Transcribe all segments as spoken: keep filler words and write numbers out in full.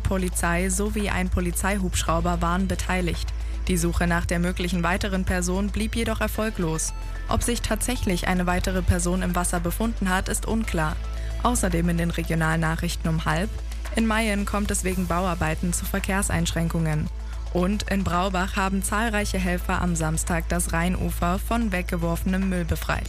Polizei sowie ein Polizeihubschrauber waren beteiligt. Die Suche nach der möglichen weiteren Person blieb jedoch erfolglos. Ob sich tatsächlich eine weitere Person im Wasser befunden hat, ist unklar. Außerdem in den Regionalnachrichten um halb: In Mayen kommt es wegen Bauarbeiten zu Verkehrseinschränkungen. Und in Braubach haben zahlreiche Helfer am Samstag das Rheinufer von weggeworfenem Müll befreit.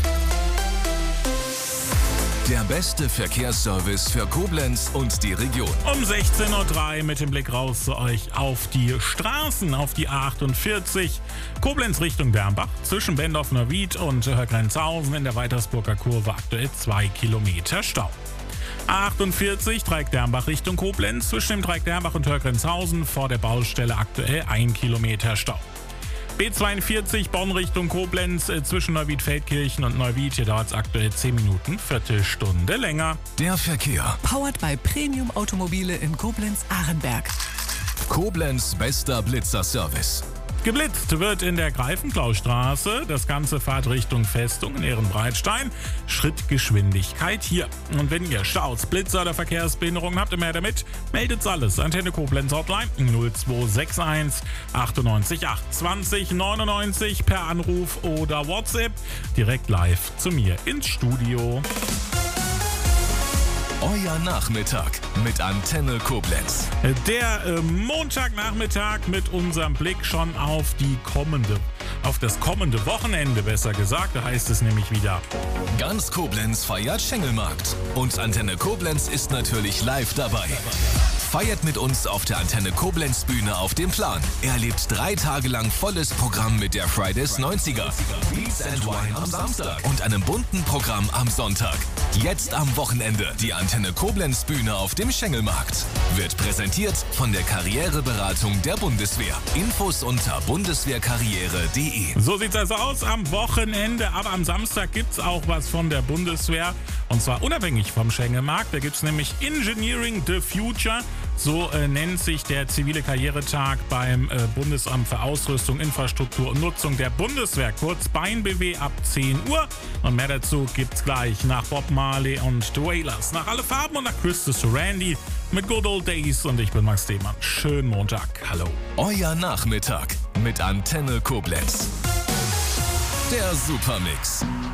Der beste Verkehrsservice für Koblenz und die Region. Um sechzehn Uhr drei mit dem Blick raus zu euch auf die Straßen, auf die A achtundvierzig. Koblenz Richtung Dermbach, zwischen Bendorf-Neuwied und Grenzhausen in der Weitersburger Kurve aktuell zwei Kilometer Stau. A achtundvierzig Dreieck-Dermbach Richtung Koblenz, zwischen dem Dreieck Dermbach und Hörgrenzhausen vor der Baustelle aktuell ein Kilometer Stau. B zweiundvierzig Bonn Richtung Koblenz, äh, zwischen Neuwied-Feldkirchen und Neuwied, hier dauert es aktuell zehn Minuten, Viertelstunde länger. Der Verkehr. Powered by Premium Automobile in Koblenz-Ahrenberg. Koblenz bester Blitzer-Service. Geblitzt wird in der Greifenklaustraße, das ganze fahrt Richtung Festung in Ehrenbreitstein, Schrittgeschwindigkeit hier. Und wenn ihr Staus, Blitzer oder Verkehrsbehinderungen habt, immer damit, meldet's alles. Antenne Koblenz Hotline null zwei sechs eins achtundneunzig acht zwanzig neunundneunzig per Anruf oder WhatsApp direkt live zu mir ins Studio. Euer Nachmittag mit Antenne Koblenz. Der äh, Montagnachmittag mit unserem Blick schon auf die kommende, auf das kommende Wochenende, besser gesagt. Da heißt es nämlich wieder: Ganz Koblenz feiert Schengelmarkt. Und Antenne Koblenz ist natürlich live dabei. Feiert mit uns auf der Antenne Koblenz Bühne auf dem Plan. Erlebt drei Tage lang volles Programm mit der Fridays neunziger. Beats and Wine am Samstag und einem bunten Programm am Sonntag. Jetzt am Wochenende die Antenne Koblenz Bühne auf dem Schengelmarkt. Wird präsentiert von der Karriereberatung der Bundeswehr. Infos unter bundeswehrkarriere punkt de. So sieht's also aus am Wochenende, aber am Samstag gibt's auch was von der Bundeswehr. Und zwar unabhängig vom Schengelmarkt. Da gibt's nämlich Engineering the Future. So äh, nennt sich der zivile Karrieretag beim äh, Bundesamt für Ausrüstung, Infrastruktur und Nutzung der Bundeswehr, kurz B A I N B W, ab zehn Uhr. Und mehr dazu gibt's gleich nach Bob Marley und The Wailers, nach Alle Farben und nach Christus Randy mit Good Old Days. Und ich bin Max Demann. Schönen Montag. Hallo. Euer Nachmittag mit Antenne Koblenz. Der Supermix.